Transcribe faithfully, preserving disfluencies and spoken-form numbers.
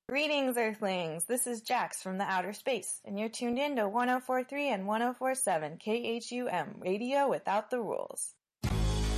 Greetings, Earthlings! This is Jax from the outer space, and you're tuned in to one oh four point three and one oh four point seven K H U M, Radio Without the Rules.